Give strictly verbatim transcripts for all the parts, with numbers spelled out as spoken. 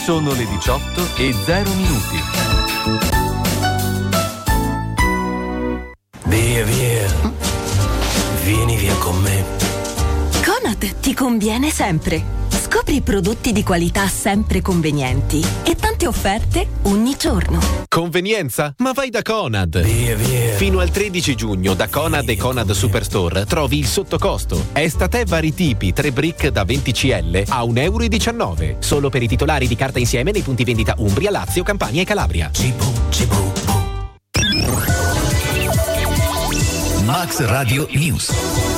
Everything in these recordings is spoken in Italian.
Sono le diciotto e zero minuti. Via, via. Vieni via con me. Conad ti conviene sempre. Scopri prodotti di qualità sempre convenienti e tante offerte ogni giorno. Convenienza? Ma vai da Conad. Via, via. Fino al tredici giugno da Conad e Conad Superstore trovi il sottocosto. Estate vari tipi, tre brick da venti centilitri a un euro e diciannove. Solo per i titolari di carta insieme nei punti vendita Umbria, Lazio, Campania e Calabria. Cibo, cibo, Max Radio News.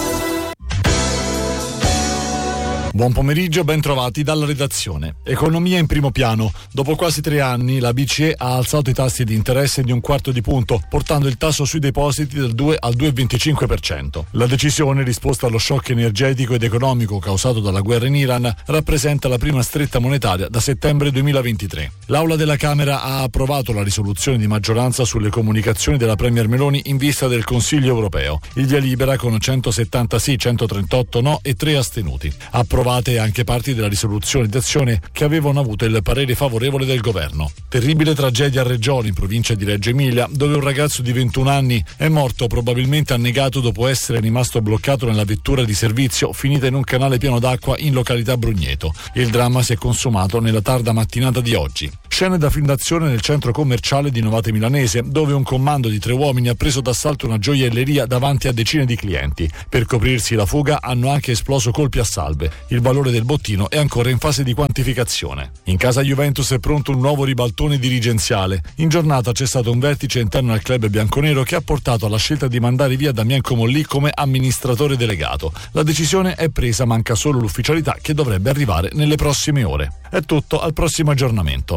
Buon pomeriggio, ben trovati dalla redazione. Economia in primo piano. Dopo quasi tre anni la B C E ha alzato i tassi di interesse di un quarto di punto, portando il tasso sui depositi dal due al due virgola venticinque per cento. La decisione, risposta allo shock energetico ed economico causato dalla guerra in Iran, rappresenta la prima stretta monetaria da settembre duemilaventitré. L'Aula della Camera ha approvato la risoluzione di maggioranza sulle comunicazioni della Premier Meloni in vista del Consiglio europeo. Il via libera con centosettanta sì, centotrentotto no e tre astenuti. Approvate anche parti della risoluzione d'azione che avevano avuto il parere favorevole del governo. Terribile tragedia a Reggiolo, in provincia di Reggio Emilia, dove un ragazzo di ventuno anni è morto probabilmente annegato dopo essere rimasto bloccato nella vettura di servizio finita in un canale pieno d'acqua in località Brugneto. Il dramma si è consumato nella tarda mattinata di oggi. Scene da film d'azione nel centro commerciale di Novate Milanese, dove un comando di tre uomini ha preso d'assalto una gioielleria davanti a decine di clienti. Per coprirsi la fuga hanno anche esploso colpi a salve. Il valore del bottino è ancora in fase di quantificazione. In casa Juventus è pronto un nuovo ribaltone dirigenziale. In giornata c'è stato un vertice interno al club bianconero che ha portato alla scelta di mandare via Damian Comolli come amministratore delegato. La decisione è presa, manca solo l'ufficialità che dovrebbe arrivare nelle prossime ore. È tutto, al prossimo aggiornamento.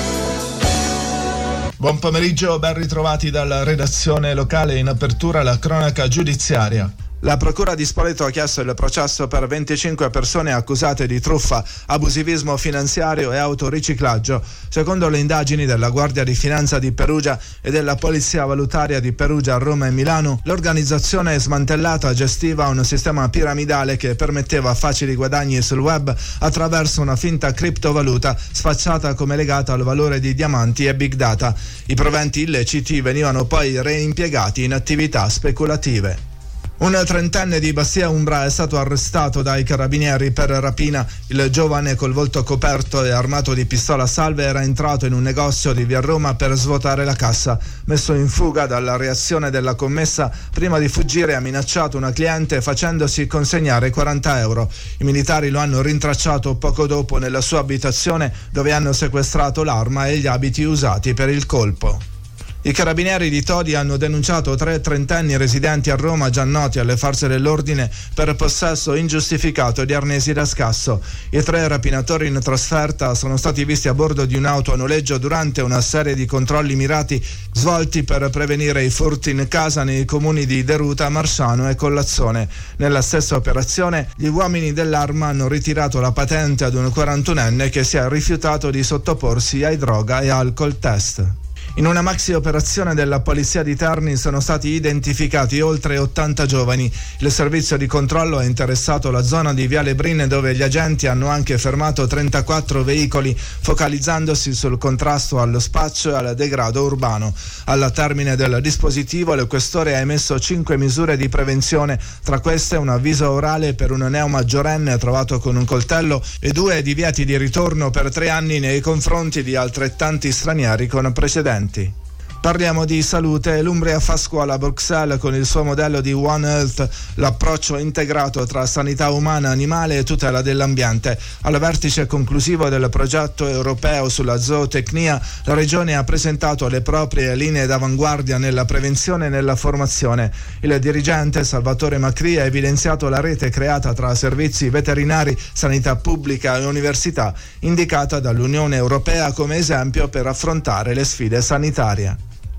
Buon pomeriggio, ben ritrovati dalla redazione locale. In apertura la cronaca giudiziaria. La Procura di Spoleto ha chiesto il processo per venticinque persone accusate di truffa, abusivismo finanziario e autoriciclaggio. Secondo le indagini della Guardia di Finanza di Perugia e della Polizia Valutaria di Perugia, Roma e Milano, l'organizzazione smantellata gestiva un sistema piramidale che permetteva facili guadagni sul web attraverso una finta criptovaluta sfacciata come legata al valore di diamanti e big data. I proventi illeciti venivano poi reimpiegati in attività speculative. Un trentenne di Bastia Umbra è stato arrestato dai carabinieri per rapina. Il giovane, col volto coperto e armato di pistola a salve, era entrato in un negozio di via Roma per svuotare la cassa. Messo in fuga dalla reazione della commessa, prima di fuggire ha minacciato una cliente facendosi consegnare quaranta euro. I militari lo hanno rintracciato poco dopo nella sua abitazione, dove hanno sequestrato l'arma e gli abiti usati per il colpo. I carabinieri di Todi hanno denunciato tre trentenni residenti a Roma già noti alle forze dell'ordine per possesso ingiustificato di arnesi da scasso. I tre rapinatori in trasferta sono stati visti a bordo di un'auto a noleggio durante una serie di controlli mirati svolti per prevenire i furti in casa nei comuni di Deruta, Marsano e Collazzone. Nella stessa operazione gli uomini dell'arma hanno ritirato la patente ad un quarantunenne che si è rifiutato di sottoporsi ai droga e alcol test. In una maxi operazione della polizia di Terni sono stati identificati oltre ottanta giovani. Il servizio di controllo ha interessato la zona di Viale Brin, dove gli agenti hanno anche fermato trentaquattro veicoli, focalizzandosi sul contrasto allo spaccio e al degrado urbano. Al termine del dispositivo il questore ha emesso cinque misure di prevenzione, tra queste un avviso orale per un neo maggiorenne trovato con un coltello e due divieti di ritorno per tre anni nei confronti di altrettanti stranieri con precedenti. Parliamo di salute. L'Umbria fa scuola a Bruxelles con il suo modello di One Health, l'approccio integrato tra sanità umana, animale e tutela dell'ambiente. Al vertice conclusivo del progetto europeo sulla zootecnia, la Regione ha presentato le proprie linee d'avanguardia nella prevenzione e nella formazione. Il dirigente Salvatore Macri ha evidenziato la rete creata tra servizi veterinari, sanità pubblica e università, indicata dall'Unione Europea come esempio per affrontare le sfide sanitarie.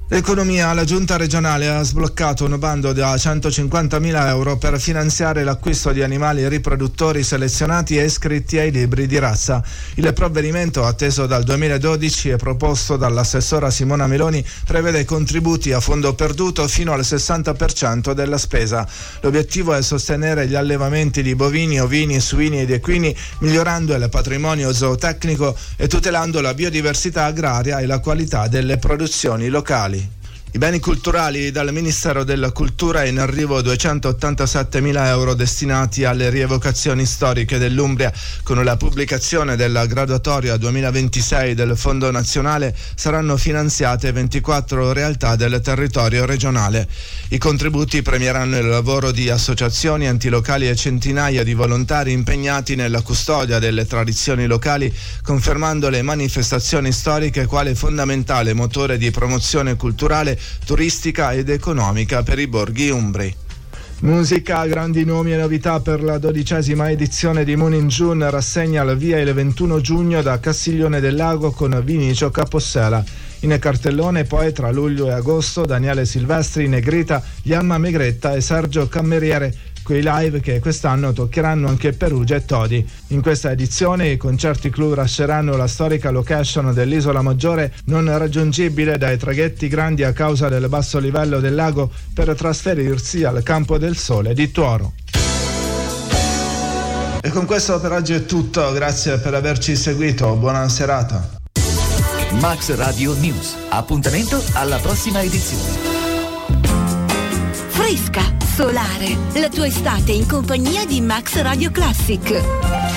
L'economia, la giunta regionale ha sbloccato un bando da centocinquantamila euro per finanziare l'acquisto di animali riproduttori selezionati e iscritti ai libri di razza. Il provvedimento, atteso dal duemiladodici e proposto dall'assessora Simona Meloni, prevede contributi a fondo perduto fino al sessanta per cento della spesa. L'obiettivo è sostenere gli allevamenti di bovini, ovini, suini ed equini, migliorando il patrimonio zootecnico e tutelando la biodiversità agraria e la qualità delle produzioni locali. I beni culturali: dal Ministero della Cultura è in arrivo duecentottantasettemila euro destinati alle rievocazioni storiche dell'Umbria. Con la pubblicazione della graduatoria duemilaventisei del Fondo Nazionale saranno finanziate ventiquattro realtà del territorio regionale. I contributi premieranno il lavoro di associazioni, enti locali e centinaia di volontari impegnati nella custodia delle tradizioni locali, confermando le manifestazioni storiche quale fondamentale motore di promozione culturale, turistica ed economica per i borghi umbri. Musica, grandi nomi e novità per la dodicesima edizione di Moon in June, rassegna al via il ventuno giugno da Castiglione del Lago con Vinicio Capossela. In cartellone poi tra luglio e agosto Daniele Silvestri, Negrita, Yamma Megretta e Sergio Cammeriere, quei live che quest'anno toccheranno anche Perugia e Todi. In questa edizione i concerti clou lasceranno la storica location dell'Isola Maggiore, non raggiungibile dai traghetti grandi a causa del basso livello del lago, per trasferirsi al Campo del Sole di Tuoro. E con questo per oggi è tutto, grazie per averci seguito, buona serata. Max Radio News, appuntamento alla prossima edizione. Fresca, solare, la tua estate in compagnia di Max Radio Classic.